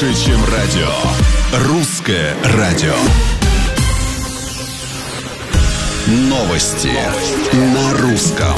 Больше, чем радио. Русское радио. Новости на русском.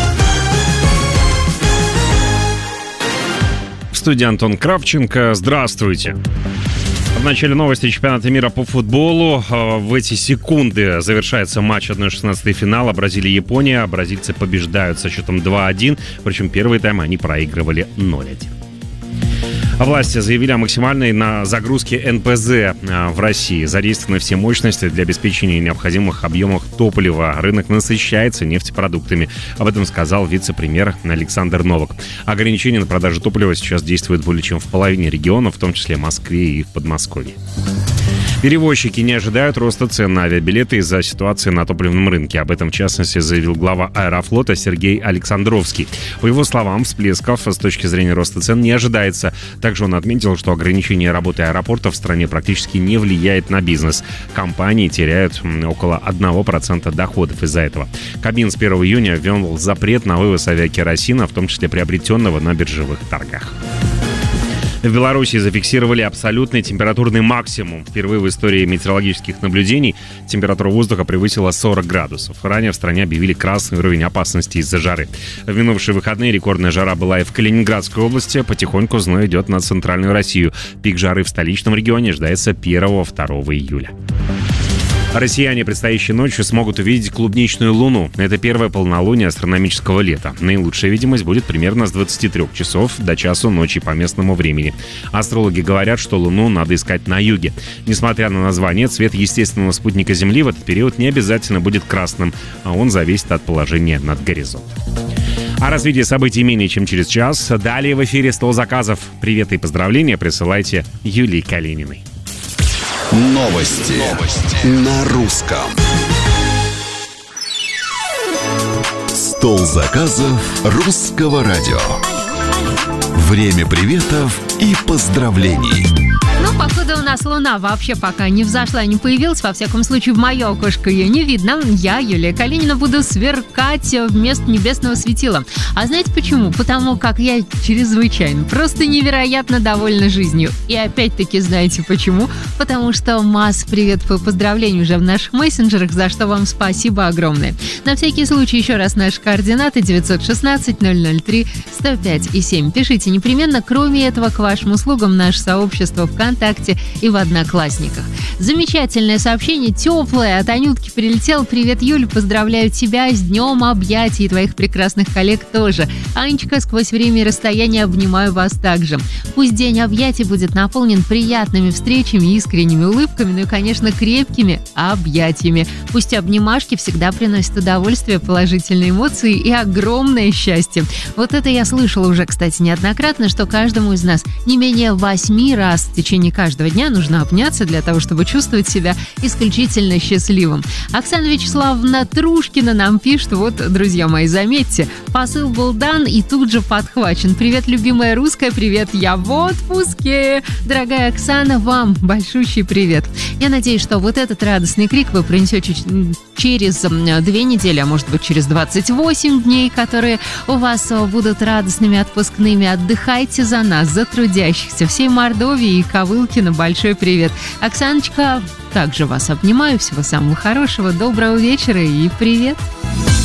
В студии Антон Кравченко. Здравствуйте. В начале новости чемпионата мира по футболу. В эти секунды завершается матч 1/16 финала Бразилия-Япония. Бразильцы побеждают со счетом 2-1. Причем первый тайм они проигрывали 0-1. Власти заявили о максимальной загрузке НПЗ в России. Задействованы все мощности для обеспечения необходимых объемов топлива. Рынок насыщается нефтепродуктами. Об этом сказал вице-премьер Александр Новак. Ограничения на продажу топлива сейчас действуют более чем в половине регионов, в том числе в Москве и в Подмосковье. Перевозчики не ожидают роста цен на авиабилеты из-за ситуации на топливном рынке. Об этом, в частности, заявил глава Аэрофлота Сергей Александровский. По его словам, всплесков с точки зрения роста цен не ожидается. Также он отметил, что ограничение работы аэропортов в стране практически не влияет на бизнес. Компании теряют около 1% доходов из-за этого. Кабмин с 1 июня ввел запрет на вывоз авиакеросина, в том числе приобретенного на биржевых торгах. В Беларуси зафиксировали абсолютный температурный максимум. Впервые в истории метеорологических наблюдений температура воздуха превысила 40 градусов. Ранее в стране объявили красный уровень опасности из-за жары. В минувшие выходные рекордная жара была и в Калининградской области. Потихоньку зной идет на центральную Россию. Пик жары в столичном регионе ожидается 1-2 июля. Россияне предстоящей ночью смогут увидеть клубничную луну. Это первое полнолуние астрономического лета. Наилучшая видимость будет примерно с 23 часов до часу ночи по местному времени. Астрологи говорят, что луну надо искать на юге. Несмотря на название, цвет естественного спутника Земли в этот период не обязательно будет красным, а он зависит от положения над горизонтом. О развитии событий менее чем через час. Далее в эфире 100 заказов. Привет и поздравления присылайте Юлии Калининой. Новости на русском. Стол заказов русского радио. Время приветов и поздравлений. Ну, походу, у нас луна вообще пока не взошла, не появилась. Во всяком случае, в мое окошко ее не видно. Я, Юлия Калинина, буду сверкать вместо небесного светила. А знаете почему? Потому как я чрезвычайно, просто невероятно довольна жизнью. И опять-таки, знаете почему? Потому что масса приветов и поздравлений уже в наших мессенджерах, за что вам спасибо огромное. На всякий случай, еще раз наши координаты: 916-003-105-7. Пишите непременно. Кроме этого, к вашим услугам наше сообщество ВКонтакте и в Одноклассниках. Замечательное сообщение, теплое, от Анютки прилетел. Привет, Юль, поздравляю тебя с днем объятий и твоих прекрасных коллег тоже. Анечка, сквозь время и расстояние обнимаю вас также. Пусть день объятий будет наполнен приятными встречами, искренними улыбками, ну и, конечно, крепкими объятиями. Пусть обнимашки всегда приносят удовольствие, положительные эмоции и огромное счастье. Вот это я слышала уже, кстати, неоднократно, что каждому из нас не менее 8 раз в течение каждого дня нужно обняться для того, чтобы чувствовать себя исключительно счастливым. Оксана Вячеславовна Трушкина нам пишет: вот, друзья мои, заметьте, посыл был дан и тут же подхвачен. Привет, любимая русская, привет, я в отпуске. Дорогая Оксана, вам большущий привет. Я надеюсь, что вот этот радостный крик вы принесете через 2 недели, а может быть через 28 дней, которые у вас будут радостными отпускными. Отдыхайте за нас, за трудящихся. Всей Мордовии и Ковылкина большой привет. Оксаночка, также вас обнимаю. Всего самого хорошего, доброго вечера и привет.